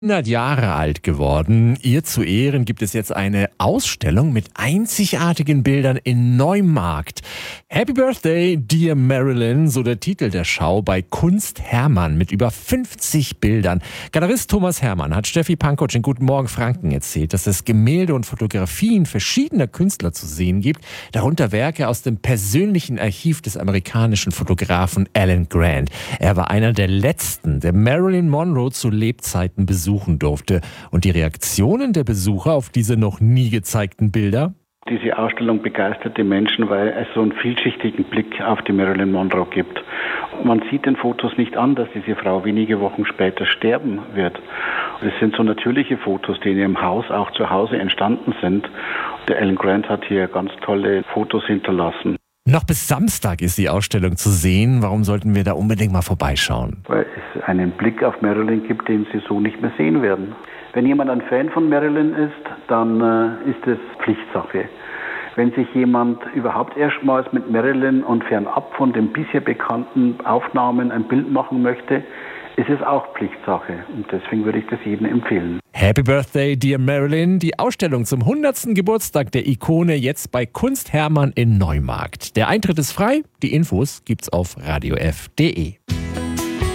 100 Jahre alt geworden. Ihr zu Ehren gibt es jetzt eine Ausstellung mit einzigartigen Bildern in Neumarkt. Happy Birthday, Dear Marilyn, so der Titel der Schau bei Kunst Hermann mit über 50 Bildern. Galerist Thomas Hermann hat Steffi Pankow in Guten Morgen Franken erzählt, dass es Gemälde und Fotografien verschiedener Künstler zu sehen gibt, darunter Werke aus dem persönlichen Archiv des amerikanischen Fotografen Alan Grant. Er war einer der letzten, der Marilyn Monroe zu Lebzeiten besuchen durfte. Und die Reaktionen der Besucher auf diese noch nie gezeigten Bilder? Diese Ausstellung begeistert die Menschen, weil es so einen vielschichtigen Blick auf die Marilyn Monroe gibt. Man sieht den Fotos nicht an, dass diese Frau wenige Wochen später sterben wird. Es sind so natürliche Fotos, die in ihrem Haus, auch zu Hause entstanden sind. Der Alan Grant hat hier ganz tolle Fotos hinterlassen. Noch bis Samstag ist die Ausstellung zu sehen. Warum sollten wir da unbedingt mal vorbeischauen? Weil es einen Blick auf Marilyn gibt, den Sie so nicht mehr sehen werden. Wenn jemand ein Fan von Marilyn ist, dann ist es Pflichtsache. Wenn sich jemand überhaupt erstmals mit Marilyn und fernab von den bisher bekannten Aufnahmen ein Bild machen möchte, ist es auch Pflichtsache. Und deswegen würde ich das jedem empfehlen. Happy Birthday, Dear Marilyn. Die Ausstellung zum 100. Geburtstag der Ikone jetzt bei Kunst Hermann in Neumarkt. Der Eintritt ist frei. Die Infos gibt's auf radiof.de.